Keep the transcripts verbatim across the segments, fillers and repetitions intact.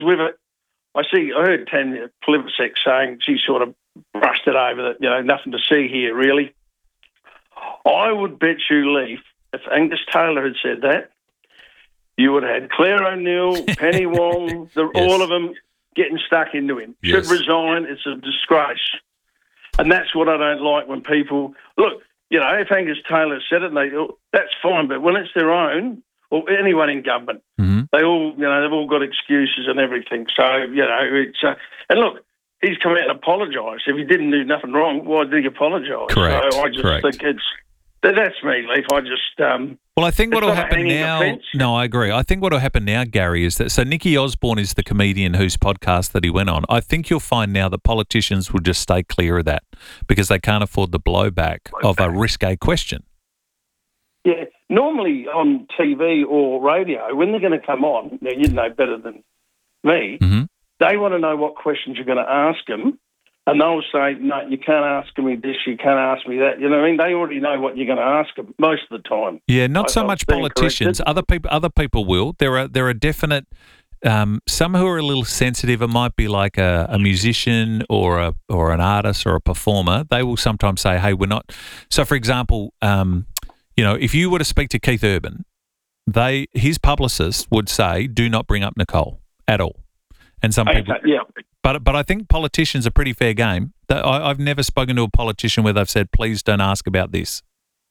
with it. I see. I heard Tanya Plibersek saying she sort of brushed it over that, you know, nothing to see here, really. I would bet you, Leaf, if Angus Taylor had said that, you would have had Claire O'Neill, Penny Wong, the, Yes. all of them getting stuck into him. Yes. Should resign. It's a disgrace. And that's what I don't like when people... Look, you know, if Angus Taylor said it, they, that's fine, but when it's their own, or anyone in government, Mm-hmm. they all, you know, they've all got excuses and everything. So, you know, it's... Uh, and look, he's come out and apologised. If he didn't do nothing wrong, why did he apologise? Correct, So I just correct. think it's... That's me, Leaf. I just... Um, Well, I think what It's will not a happen hanging now... offence. No, I agree. I think what will happen now, Gary, is that... So Nicky Osborne is the comedian whose podcast that he went on. I think you'll find now that politicians will just stay clear of that because they can't afford the blowback of a risque question. Yeah, normally on T V or radio, when they're going to come on, now you'd know better than me, Mm-hmm. they want to know what questions you're going to ask them, and they'll say, no, you can't ask me this, you can't ask me that. You know what I mean? They already know what you're going to ask them most of the time. Yeah, not I- so I much stand politicians. corrected. Other people, other people will. There are there are definite um, some who are a little sensitive. It might be like a, a musician or a or an artist or a performer. They will sometimes say, "Hey, we're not." So, for example, um, you know, if you were to speak to Keith Urban, they his publicist would say, "Do not bring up Nicole at all." And some people, Okay, yeah. but but I think politicians are pretty fair game. That- I, I've never spoken to a politician where they've said, "Please don't ask about this."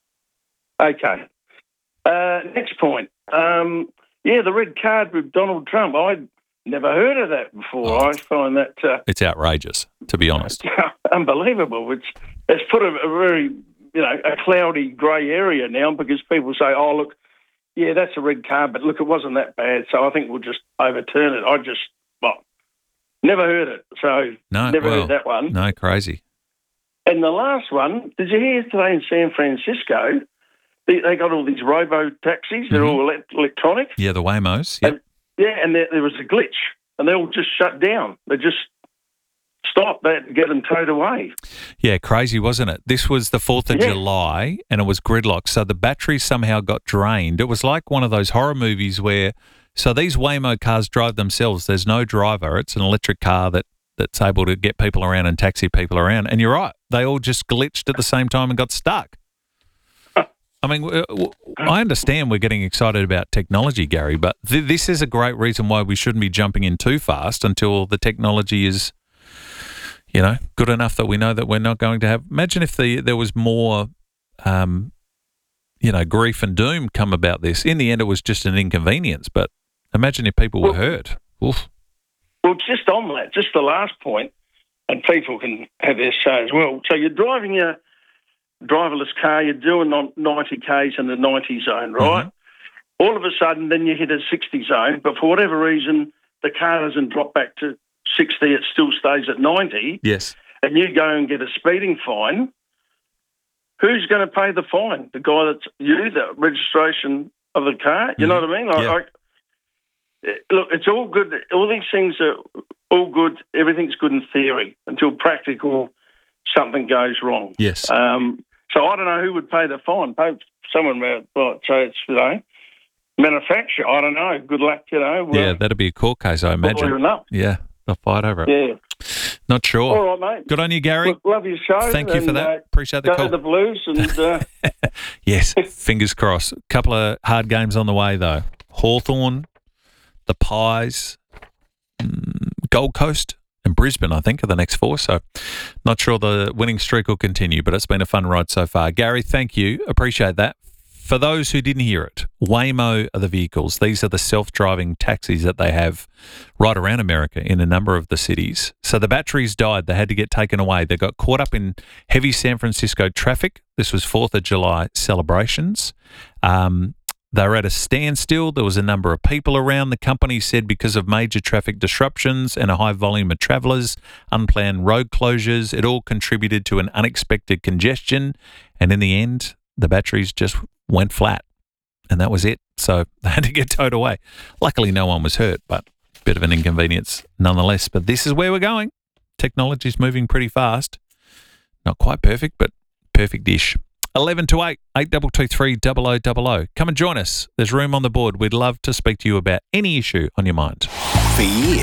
Okay. Uh, next point. Um, yeah, the red card with Donald Trump. I'd never heard of that before. Oh. I find that uh, It's outrageous, to be honest. unbelievable. It's it's put a, a very, you know, a cloudy grey area now because people say, oh, look, yeah, that's a red card, but look, it wasn't that bad, so I think we'll just overturn it. I just, well, never heard it, so No, never well, heard that one. No, crazy. And the last one, did you hear today in San Francisco, they, they got all these robo-taxis, they're Mhm. all elect- electronic. Yeah, the Waymos. Yep. And, yeah, and there, there was a glitch, and they all just shut down. They just stopped that and get them towed away. Yeah, crazy, wasn't it? This was the fourth of Yeah. July and it was gridlock. So the battery somehow got drained. It was like one of those horror movies where, so these Waymo cars drive themselves. There's no driver. It's an electric car that, that's able to get people around and taxi people around. And you're right. They all just glitched at the same time and got stuck. I mean, w- w- I understand we're getting excited about technology, Gary, but th- this is a great reason why we shouldn't be jumping in too fast until the technology is, you know, good enough that we know that we're not going to have. Imagine if the there was more, um, you know, grief and doom come about this. In the end, it was just an inconvenience, but imagine if people were Well- hurt. Oof. Well, just on that, just the last point, and people can have their say as well. So you're driving your driverless car, you're doing on ninety kays in the ninety zone, right? Mm-hmm. All of a sudden, then you hit a sixty zone, but for whatever reason, the car doesn't drop back to sixty, it still stays at ninety, Yes. and you go and get a speeding fine. Who's going to pay the fine? The guy that's you, the registration of the car? You know what I mean? Like, Yeah. I, look, it's all good. All these things are all good. Everything's good in theory until practical something goes wrong. Yes. Um, so I don't know who would pay the fine. Pay someone, well, so it's, you know, manufacturer. I don't know. Good luck, you know. yeah, that'd be a court case, I imagine. Enough. Yeah, they'll fight over it. Yeah. Not sure. All right, mate. Good on you, Gary. Look, love your show. Thank you for and, that. Uh, Appreciate the go call. the Blues and uh, Yes, fingers crossed. A couple of hard games on the way, though. Hawthorn, the Pies, mm, Gold Coast, and Brisbane, I think, are the next four. So not sure the winning streak will continue, but it's been a fun ride so far. Gary, thank you. Appreciate that. For those who didn't hear it, Waymo are the vehicles. These are the self-driving taxis that they have right around America in a number of the cities. So the batteries died. They had to get taken away. They got caught up in heavy San Francisco traffic. This was fourth of July celebrations. Um, they were at a standstill. There was a number of people around. The company said because of major traffic disruptions and a high volume of travellers, unplanned road closures, it all contributed to an unexpected congestion. And in the end, the batteries just went flat, and that was it. So they had to get towed away. Luckily, no one was hurt, but a bit of an inconvenience nonetheless. But this is where we're going. Technology's moving pretty fast. Not quite perfect, but perfect-ish. eleven to eight, eight two two three, double oh double oh. Come and join us. There's room on the board. We'd love to speak to you about any issue on your mind. For years,